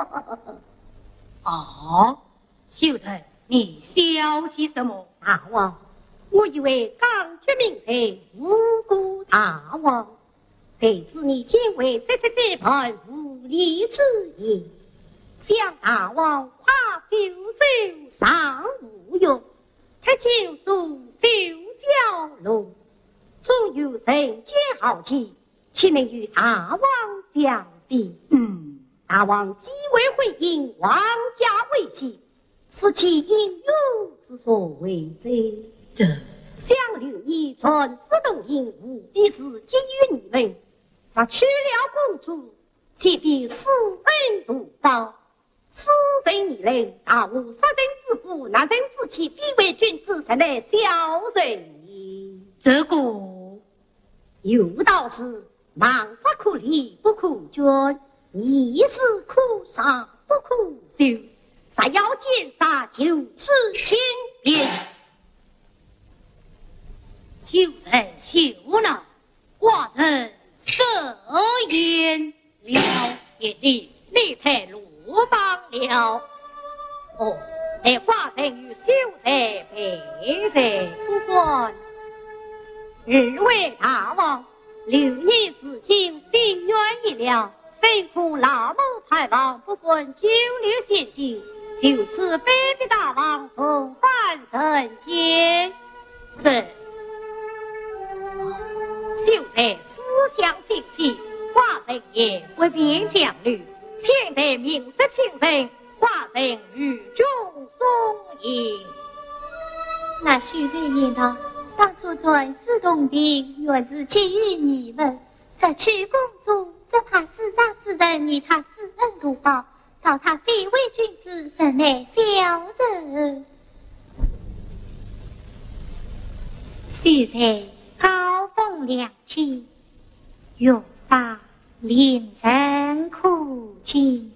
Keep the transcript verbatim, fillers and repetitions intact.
哦，秀才，你消息什么？ 大王，我以为刚决名臣无辜大王，谁知你竟为设置这盘无理之言，想大王夸九州尚无用，他尽数九蛟龙，终有人间豪气，岂能与大王相比？ 嗯， 大王既未回应王家威胁，此其应有之所为者。 这想留你存私动淫，务必是基于你们，杀去了公主，岂必私人独刀？此人你人，大无杀人之父，拿人之妻，必为君子，才乃小人也。 这个有道是：盲杀可立，不可捐；逆事可杀，不可休。杀妖见杀，就是轻便。 秀才秀呢，寡人设言了，也得你太鲁莽了。哦，乃寡人与秀才陪在不管。 日为大王，六年事情心愿已了，辛苦老某派王不管九六县境，就此卑鄙大王重返人间。 这秀才思想兴起，寡人也不便讲虑，前代名士请人，寡人与众松也。 那秀才言道：当初在四洞庭，原是基于你们，杀去公主，只怕世上之人以他私恩图报，到他非为君子，实乃小人。秀才高风亮气，欲把令人苦尽。